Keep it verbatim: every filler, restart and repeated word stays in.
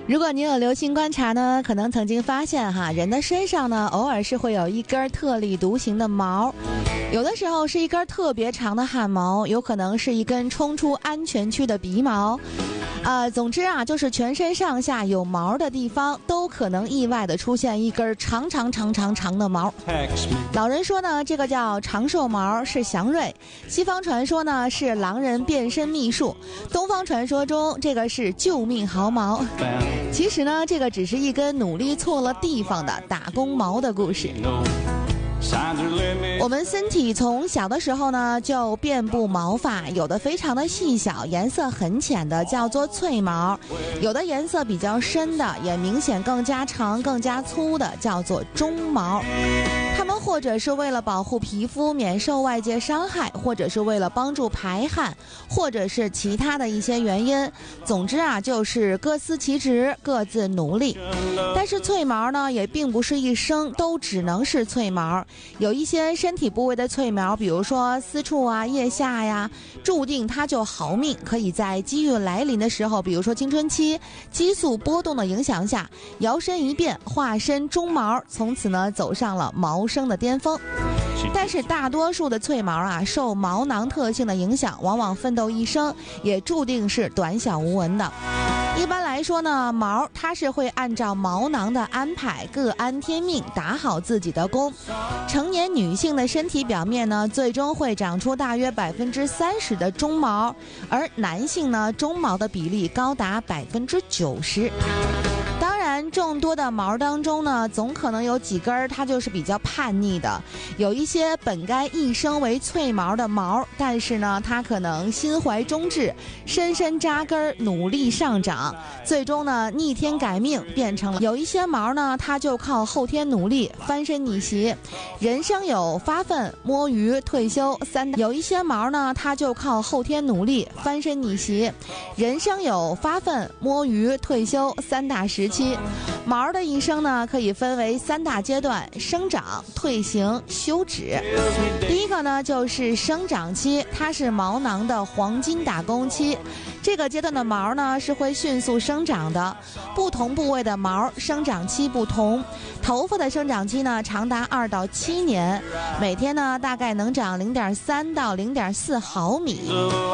如果你有留心观察呢，可能曾经发现哈，人的身上呢，偶尔是会有一根特立独行的毛，有的时候是一根特别长的汗毛，有可能是一根冲出安全区的鼻毛。呃，总之啊，就是全身上下有毛的地方，都可能意外的出现一根长长长长长的毛。老人说呢，这个叫长寿毛，是祥瑞；西方传说呢是狼人变身秘术；东方传说中这个是救命毫毛。其实呢，这个只是一根努力错了地方的打工毛的故事。我们身体从小的时候呢就遍布毛发，有的非常的细小，颜色很浅的叫做翠毛，有的颜色比较深的，也明显更加长更加粗的叫做中毛。它们或者是为了保护皮肤免受外界伤害，或者是为了帮助排汗，或者是其他的一些原因。总之啊，就是各司其职，各自努力。但是翠毛呢也并不是一生都只能是翠毛，有一些身体部位的翠毛，比如说私处啊、腋下呀，注定它就好命，可以在机遇来临的时候，比如说青春期激素波动的影响下，摇身一变化身中毛，从此呢走上了毛生的巅峰。但是大多数的翠毛啊，受毛囊特性的影响，往往奋斗一生也注定是短小无闻的。一般来说呢，毛它是会按照毛囊的安排，各安天命，打好自己的工。成年女性的身体表面呢，最终会长出大约百分之三十的中毛，而男性呢，中毛的比例高达百分之九十。当然，众多的毛当中呢，总可能有几根它就是比较叛逆的，有一些本该一生为翠毛的毛，但是呢，它可能心怀忠志，深深扎根，努力上涨，最终呢逆天改命，变成了有一些毛呢，它就靠后天努力翻身逆袭。人生有发奋、摸鱼、退休三大，有一些毛呢，它就靠后天努力翻身逆袭。人生有发奋、摸鱼、退休三大时期。毛的一生呢，可以分为三大阶段：生长、退行、休止。第一个呢，就是生长期，它是毛囊的黄金打工期。这个阶段的毛呢，是会迅速生长的。不同部位的毛生长期不同。头发的生长期呢，长达二到七年，每天呢大概能长零点三到零点四毫米。